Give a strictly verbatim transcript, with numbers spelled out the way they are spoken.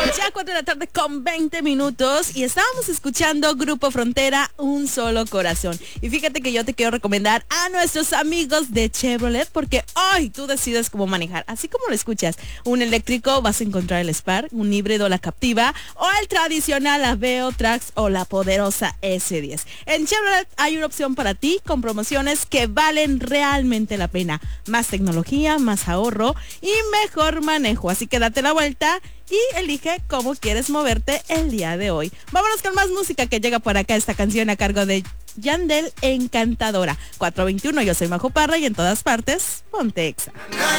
Ya cuatro de la tarde con veinte minutos y estábamos escuchando Grupo Frontera, Un Solo Corazón. Y fíjate que yo te quiero recomendar a nuestros amigos de Chevrolet porque hoy tú decides cómo manejar. Así como lo escuchas, un eléctrico vas a encontrar el Spark, un híbrido la Captiva o el tradicional Aveo, Trax o la poderosa ese diez. En Chevrolet hay una opción para ti con promociones que valen realmente la pena. Más tecnología, más ahorro y mejor manejo. Así que date la vuelta y elige cómo quieres moverte el día de hoy. Vámonos con más música que llega por acá. Esta canción a cargo de Yandel, Encantadora. cuatro veintiuno, yo soy Majo Parra y en todas partes, ponte Exa.